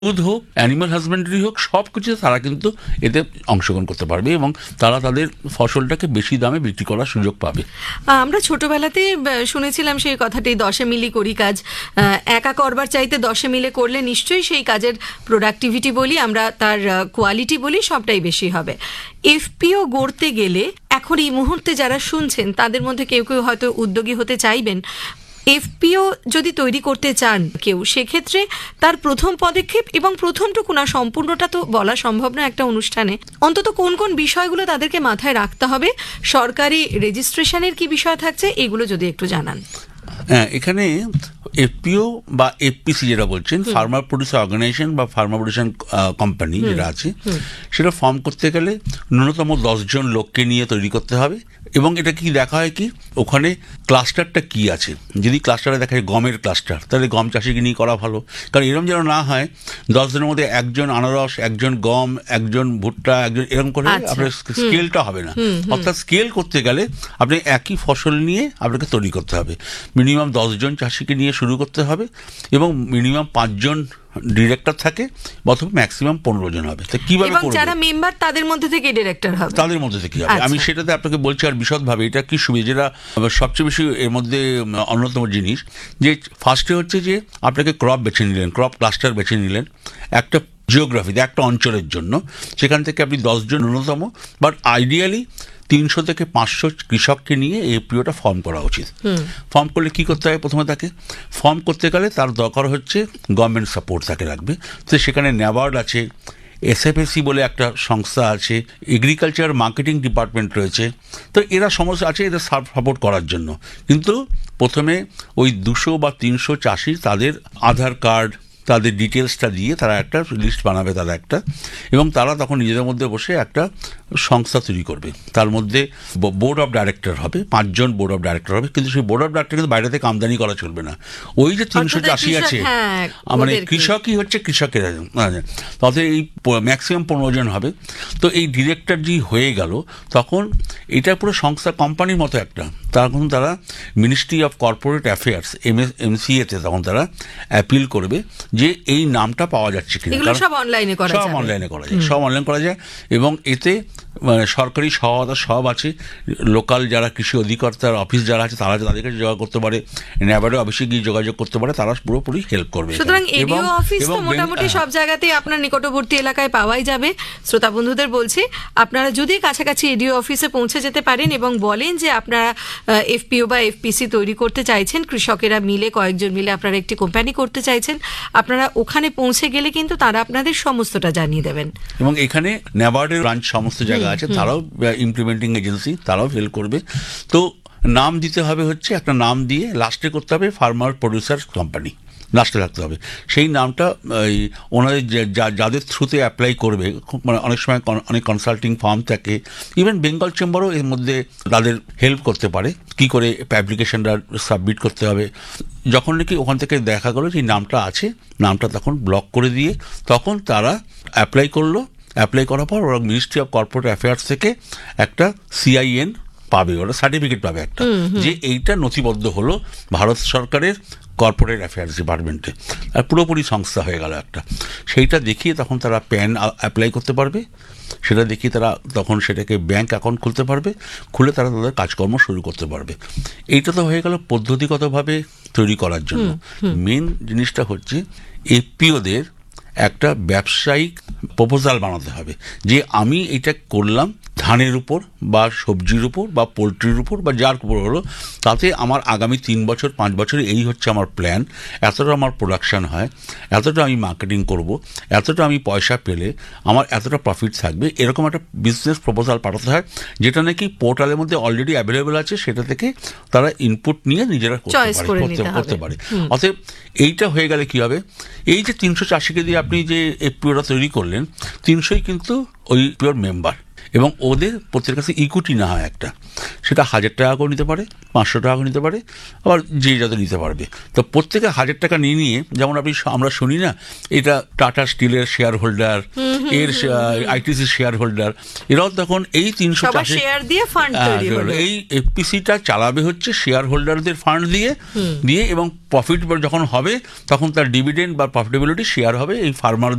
দুধ হোক, animal husbandry হোক, সব কিছুতে তারা কিন্তু এতে অংশগ্রহণ করতে পারবে এবং তারা তাদের ফসলটাকে বেশি দামে বিক্রি করার সুযোগ পাবে। আমরা ছোটবেলাতেই শুনেছিলাম সেই কথাটি, 10 মিলি করি কাজ, একা করবার চাইতে 10 মিলে করলে নিশ্চয়ই সেই কাজের প্রোডাক্টিভিটি বলি আমরা, তার কোয়ালিটি বলি, সবটাই বেশি হবে। এফপিও গড়তে গেলে এখন এই মুহূর্তে যারা শুনছেন তাদের মধ্যে কেউ কেউ হয়তো উদ্যোগী হতে চাইবেন। এফপিও যদি তৈরি করতে চান কেউ, সেক্ষেত্রে তার প্রথম পদক্ষেপ এবং প্রথমটুকু না, সম্পূর্ণটা তো বলা সম্ভব না একটা অনুষ্ঠানে, অন্তত কোন কোন বিষয়গুলো তাদেরকে মাথায় রাখতে হবে, সরকারি রেজিস্ট্রেশনের কি বিষয় থাকছে, এগুলো যদি একটু জানান। হ্যাঁ, এখানে এফপিও বা এফপিসি যেটা বলছেন, ফার্মার প্রডিউসার অর্গানাইজেশন বা ফার্মার প্রডিউশন কোম্পানি যেটা আছে, সেটা ফর্ম করতে গেলে ন্যূনতম 10 জন লোককে নিয়ে তৈরি করতে হবে। এবং এটা কি দেখা হয় কি, ওখানে ক্লাস্টারটা কি আছে, যদি ক্লাস্টারে দেখা যায় গমের ক্লাস্টার, তাহলে গম চাষিকে নিয়ে করা ভালো। কারণ এরকম যেন না হয় 10 জনের মধ্যে একজন আনারস, একজন গম, একজন ভুট্টা, একজন, এরকম করে আপনার স্কেলটা হবে না। অর্থাৎ স্কেল করতে গেলে আপনি একই ফসল নিয়ে আপনাকে তৈরি করতে হবে। মিনিমাম 10 জন চাষিকে নিয়ে শুরু করতে হবে এবং মিনিমাম 5 জন ডিরেক্টর থাকে, অথবা ম্যাক্সিমাম 15 জন হবে। তো কিভাবে করবে, যারা মেম্বার তাদের মধ্যে থেকে ডিরেক্টর হবে, তাদের মধ্যে থেকে হবে। আমি সেটাতে আপনাকে বলছি আর বিশদভাবে, এটা কি সুবিধা, যেটা সবচেয়ে বেশি এর মধ্যে অন্যতম জিনিস, যে ফার্স্টে হচ্ছে যে আপনাকে ক্রপ বেছে নিলেন, ক্রপ ক্লাস্টার বেছে নিলেন একটা জিওগ্রাফিতে, একটা অঞ্চলের জন্য, সেখান থেকে আপনি 10 জন ন্যূনতম, বাট আইডিয়ালি 300 থেকে 500 কৃষককে নিয়ে এই এফপিওটা ফর্ম করা উচিত। ফর্ম করলে কি করতে হবে, প্রথমে তাকে ফর্ম করতে গেলে তার দরকার হচ্ছে গভর্নমেন্ট সাপোর্ট তাকে লাগবে। তো সেখানে ন্যাবার্ড আছে, এসএফএসি বলে একটা সংস্থা আছে, এগ্রিকালচার মার্কেটিং ডিপার্টমেন্ট রয়েছে, তো এরা সমস্যা আছে এদের সাপোর্ট করার জন্য। কিন্তু প্রথমে ওই 200 বা 300 চাষি তাদের আধার কার্ড, তাদের ডিটেলসটা দিয়ে তারা একটা লিস্ট বানাবে, তারা একটা, এবং তারা তখন নিজেদের মধ্যে বসে একটা সংস্থা তৈরি করবে। তার মধ্যে বোর্ড অফ ডাইরেক্টর হবে, 5 জন বোর্ড অফ ডাইরেক্টর হবে, কিন্তু সেই বোর্ড অফ ডাইরেক্টর কিন্তু বাইরে থেকে আমদানি করা চলবে না। ওই যে 300 চাষি আছে, মানে কৃষকই হচ্ছে কৃষকের, তাতে এই ম্যাক্সিমাম 15 জন হবে। তো এই ডিরেক্টর যে হয়ে গেল, তখন এটা পুরো সংস্থা কোম্পানির মতো একটা, তখন তারা মিনিস্ট্রি অফ কর্পোরেট অ্যাফেয়ার্স MCA-তে তখন তারা অ্যাপিল করবে যে এই নামটা পাওয়া যাচ্ছে কিনা। সব অনলাইনে করা যায়, সব অনলাইন করা যায়। এবং এতে সরকারি সহায়তা সব আছে, লোকাল যারা কৃষি অধিকর্তার অফিস যারা আছে তারা তাদের কাছে যোগাযোগ করতে পারে, ন্যাবার্ডের অফিসে গিয়ে যোগাযোগ করতে পারে, তারা পুরোপুরি হেল্প করবে। সুতরাং এডিও অফিস তো মোটামুটি সব জায়গাতেই আপনার নিকটবর্তী এলাকায় পাওয়াই যাবে। শ্রোতা বন্ধুদের বলছি, আপনারা যদি কাছাকাছি এডিও অফিসে পৌঁছে যেতে পারেন এবং বলেন যে আপনারা এফপিও বা এফপিসি তৈরি করতে চাইছেন, কৃষকেরা মিলে, কয়েকজন মিলে আপনারা একটি কোম্পানি করতে চাইছেন, আপনারা ওখানে পৌঁছে গেলে কিন্তু তারা আপনাদের সমস্তটা জানিয়ে দেবেন। এবং এখানে ন্যাবার্ডের ব্রাঞ্চ সমস্ত জায়গা আছে, তারাও ইমপ্লিমেন্টিং এজেন্সি, তারাও হেল্প করবে। তো নাম দিতে হবে, হচ্ছে একটা নাম দিয়ে লাস্টে করতে হবে ফার্মার প্রডিউসার কোম্পানি, লাস্টে রাখতে হবে। সেই নামটা ওনাদের যাদের থ্রুতে অ্যাপ্লাই করবে, মানে অনেক সময় অনেক কনসাল্টিং ফার্ম থাকে, ইভেন বেঙ্গল চেম্বারও এর মধ্যে তাদের হেল্প করতে পারে, কি করে অ্যাপ্লিকেশনটা সাবমিট করতে হবে। যখন নাকি ওখান থেকে দেখা গেলো যে নামটা আছে, নামটা তখন ব্লক করে দিয়ে তখন তারা অ্যাপ্লাই করলো। অ্যাপ্লাই করার পর ওরা মিনিস্ট্রি অফ কর্পোরেট অ্যাফেয়ার্স থেকে একটা CIN পাবে, ওরা সার্টিফিকেট পাবে একটা, যে এইটা নথিবদ্ধ হলো ভারত সরকারের কর্পোরেট অ্যাফেয়ার্স ডিপার্টমেন্টে, আর পুরোপুরি সংস্থা হয়ে গেল একটা। সেইটা দেখিয়ে তখন তারা প্যান অ্যাপ্লাই করতে পারবে, সেটা দেখিয়ে তারা তখন সেটাকে ব্যাংক অ্যাকাউন্ট খুলতে পারবে, খুলে তারা তাদের কাজকর্ম শুরু করতে পারবে। এইটা তো হয়ে গেল পদ্ধতিগতভাবে তৈরি করার জন্য। মেন জিনিসটা হচ্ছে এফপিওদের একটা ব্যবসায়িক প্রপোজাল বানাতে হবে, যে আমি এটা করলাম ধানের উপর বা সবজির উপর বা পোলট্রির উপর বা যার উপর হলো, তাতে আমার আগামী 3 বছর 5 বছরে এই হচ্ছে আমার প্ল্যান, এতটা আমার প্রোডাকশান হয়, এতটা আমি মার্কেটিং করব, এতটা আমি পয়সা পেলে আমার এতটা প্রফিট থাকবে, এরকম একটা বিজনেস প্রপোজাল পাঠাতে হয়, যেটা নাকি পোর্টালের মধ্যে অলরেডি অ্যাভেলেবেল আছে, সেটা থেকে তারা ইনপুট নিয়ে নিজেরা করতে পারে। অতএব এইটা হয়ে গেলে কি হবে, এই যে 300 চাষিকে দিয়ে আপনি যে এফপিওটা তৈরি করলেন, 300ই কিন্তু ওই পিওর মেম্বার, এবং ওদের প্রত্যেকের কাছে ইকুইটি না হয় একটা, সেটা 1,000 টাকা করে নিতে পারে, 500 টাকা করে নিতে পারে, আবার যে যত নিতে পারবে। তো প্রত্যেকে 1,000 টাকা নিয়ে যেমন আমরা শুনি না, এটা টাটা স্টিলের শেয়ার হোল্ডার, এর আইটিসি শেয়ার হোল্ডার, এরাও তখন এই 300 শেয়ার দিয়ে ফান্ড তৈরি হলো। এই এফপিসিটা চালাবে হচ্ছে শেয়ার হোল্ডারদের ফান্ড দিয়ে এবং প্রফিট যখন হবে তখন তার ডিভিডেন্ড বা প্রফিটেবিলিটি শেয়ার হবে এই ফার্মার